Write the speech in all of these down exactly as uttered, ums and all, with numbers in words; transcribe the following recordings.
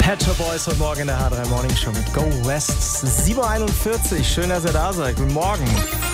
Pet Shop Boys heute Morgen in der H drei Morning Show mit Go West. sieben Uhr einundvierzig. Schön, dass ihr da seid. Guten Morgen.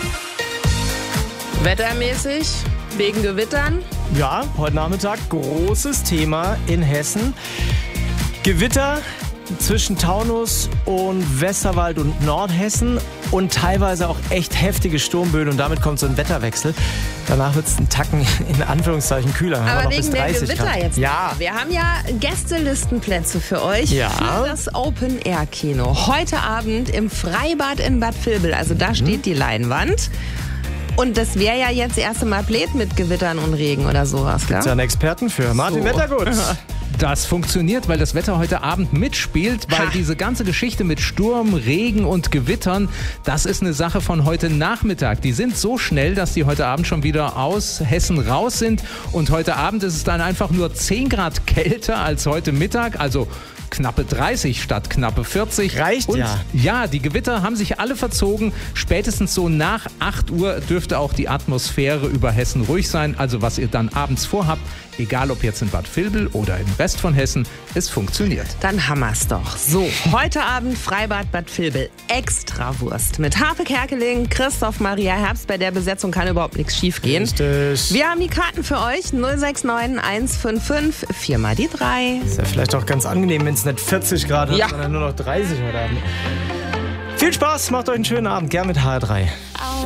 Wettermäßig, wegen Gewittern. Ja, heute Nachmittag großes Thema in Hessen. Gewitter zwischen Taunus und Westerwald und Nordhessen und teilweise auch echt heftige Sturmböen und damit kommt so ein Wetterwechsel. Danach wird es einen Tacken in Anführungszeichen kühler. Aber noch wegen bis der dreißig Gewitter Grad. jetzt. Ja. Wir haben ja Gästelistenplätze für euch Ja. für das Open-Air-Kino. Heute Abend im Freibad in Bad Vilbel. Also da steht die Leinwand. Und das wäre ja jetzt das erste Mal blöd mit Gewittern und Regen oder sowas, gell? Ist ja einen Experten für. Martin So. Wettergut. Das funktioniert, weil das Wetter heute Abend mitspielt, weil Ha. diese ganze Geschichte mit Sturm, Regen und Gewittern, das ist eine Sache von heute Nachmittag. Die sind so schnell, dass die heute Abend schon wieder aus Hessen raus sind und heute Abend ist es dann einfach nur zehn Grad kälter als heute Mittag, also knappe dreißig statt knappe vierzig. Reicht und ja. Ja, die Gewitter haben sich alle verzogen. Spätestens so nach acht Uhr dürfte auch die Atmosphäre über Hessen ruhig sein. Also was ihr dann abends vorhabt, egal ob jetzt in Bad Vilbel oder im Rest von Hessen, es funktioniert. Dann hammer's doch. So, heute Abend Freibad Bad Vilbel. Extrawurst mit Harpe Kerkeling, Christoph Maria Herbst. Bei der Besetzung kann überhaupt nichts schief gehen. Richtig. Wir haben die Karten für euch. null sechs neun eins fünf fünf vier mal die drei. Ist ja vielleicht auch ganz angenehm, wenn es nicht vierzig Grad hat, Ja. sondern nur noch dreißig heute Abend. Viel Spaß, macht euch einen schönen Abend. Gern mit H drei.